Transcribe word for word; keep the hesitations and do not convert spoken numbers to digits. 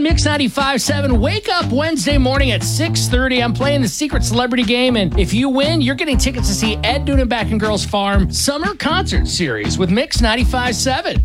Mix ninety-five seven. Wake up Wednesday morning at six thirty. I'm playing the Secret Celebrity Game, and if you win, you're getting tickets to see Ed Dudenbach and Girls Farm Summer Concert Series with Mix ninety-five seven.